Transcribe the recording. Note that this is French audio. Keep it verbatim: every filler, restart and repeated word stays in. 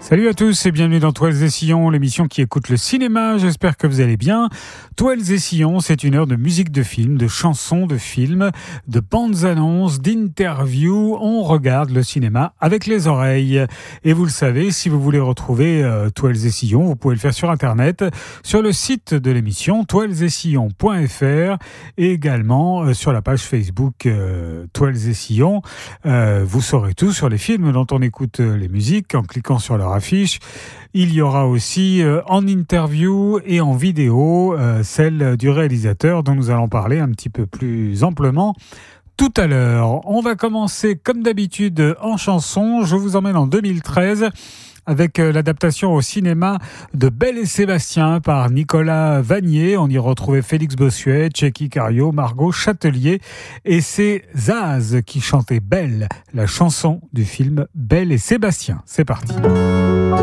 Salut à tous et bienvenue dans Toiles et Sillons, l'émission qui écoute le cinéma. J'espère que vous allez bien. Toiles et Sillons, c'est une heure de musique de film, de chansons de films, de bandes annonces, d'interviews. On regarde le cinéma avec les oreilles. Et vous le savez, si vous voulez retrouver euh, Toiles et Sillons, vous pouvez le faire sur Internet, sur le site de l'émission toiles et sillons point f r et également euh, sur la page Facebook euh, Toiles et Sillons. Euh, vous saurez tout sur les films dont on écoute euh, les musiques en cliquant sur leur affiche. Il y aura aussi euh, en interview et en vidéo euh, celle du réalisateur dont nous allons parler un petit peu plus amplement tout à l'heure. On va commencer comme d'habitude en chanson. Je vous emmène en deux mille treize avec l'adaptation au cinéma de Belle et Sébastien par Nicolas Vanier. On y retrouvait Félix Bossuet, Tchéky Karyo, Margot Châtelier. Et c'est Zaz qui chantait Belle, la chanson du film Belle et Sébastien. C'est parti.